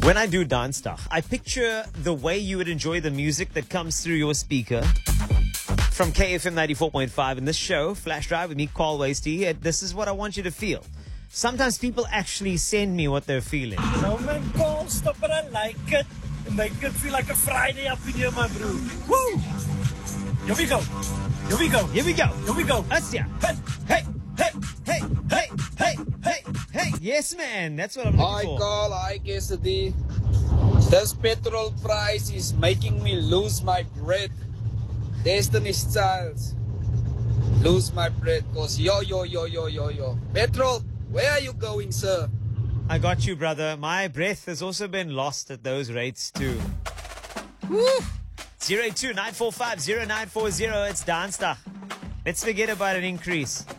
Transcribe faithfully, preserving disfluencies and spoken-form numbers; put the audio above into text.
When I do dance stuff, I picture the way you would enjoy the music that comes through your speaker. From K F M ninety-four point five in this show, Flash Drive with me, Carl Wasty, this is what I want you to feel. Sometimes people actually send me what they're feeling. No man, Carl, stop it, I like it. It makes it feel like a Friday up in here, my bro. Woo! Here we go. Here we go. Here we go. Here we go. Us, yeah. Hey, hey, hey, hey, hey, hey, hey, hey. Yes, man. That's what I'm looking Hi, for. Carl. Hi, Cassidy. This petrol price is making me lose my breath. Destiny's Child. Lose my breath. Cause yo, yo, yo, yo, yo, yo. Petrol, where are you going, sir? I got you, brother. My breath has also been lost at those rates, too. Woo! zero eight two nine four five zero nine four zero. It's Dansta. Let's forget about an increase.